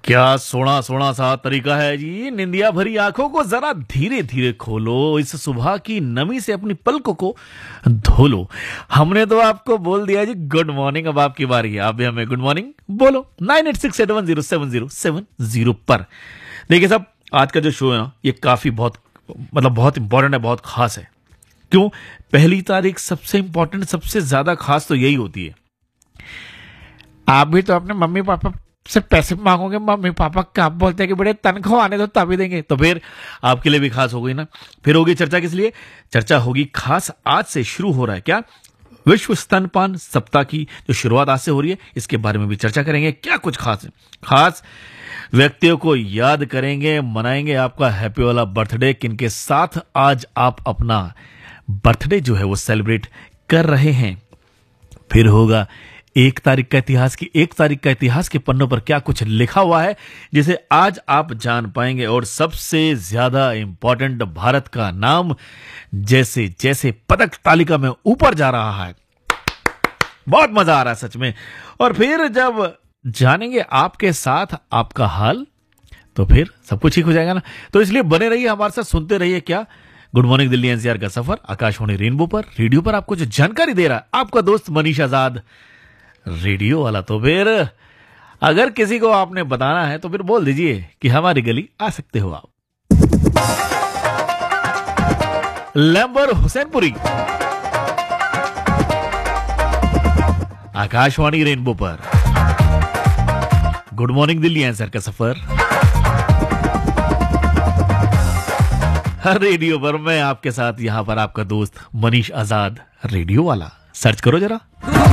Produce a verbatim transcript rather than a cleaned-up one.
क्या सोना सोना सा तरीका है जी। निंदिया भरी आंखों को जरा धीरे धीरे खोलो, इस सुबह की नमी से अपनी पलकों को धो लो। हमने तो आपको बोल दिया जी गुड मॉर्निंग, अब आपकी बारी है, आप भी हमें गुड मॉर्निंग बोलो nine eight six eight one zero seven zero seven zero पर। देखिए साहब, आज का जो शो है ना, ये काफी बहुत मतलब बहुत इंपॉर्टेंट है, बहुत खास है। क्यों? पहली तारीख सबसे इंपॉर्टेंट, सबसे ज्यादा खास तो यही होती है। आप भी तो अपने मम्मी पापा से पैसे मांगोगे, मम्मी पापा क्या बोलते हैं कि बड़े तनख्वाह आने दो तभी देंगे, तो फिर आपके लिए भी खास हो गई ना। फिर होगी चर्चा, किस लिए चर्चा होगी? खास आज से शुरू हो रहा है क्या, विश्व स्तनपान सप्ताह की जो शुरुआत आज से हो रही है, इसके बारे में भी चर्चा करेंगे। क्या कुछ खास है, खास व्यक्तियों को याद करेंगे, मनाएंगे आपका हैप्पी वाला बर्थडे, किनके साथ आज आप अपना बर्थडे जो है वो सेलिब्रेट कर रहे हैं। फिर होगा एक तारीख का इतिहास की एक तारीख का इतिहास के पन्नों पर क्या कुछ लिखा हुआ है जिसे आज आप जान पाएंगे। और सबसे ज्यादा इंपॉर्टेंट, भारत का नाम जैसे जैसे पदक तालिका में ऊपर जा रहा है, बहुत मजा आ रहा है सच में। और फिर जब जानेंगे आपके साथ आपका हाल, तो फिर सब कुछ ठीक हो जाएगा ना। तो इसलिए बने रहिए हमारे साथ, सुनते रहिए क्या गुड मॉर्निंग दिल्ली एनसीआर का सफर, आकाशवाणी रेनबो पर, रेडियो पर आपको जो जानकारी दे रहा है आपका दोस्त मनीष आजाद, रेडियो वाला। तो फिर अगर किसी को आपने बताना है तो फिर बोल दीजिए कि हमारी गली आ सकते हो आप। लैम्बर हुसैनपुरी, आकाशवाणी रेनबो पर, गुड मॉर्निंग दिल्ली एनसीआर का सफर, हर रेडियो पर मैं आपके साथ, यहां पर आपका दोस्त मनीष आजाद, रेडियो वाला। सर्च करो जरा।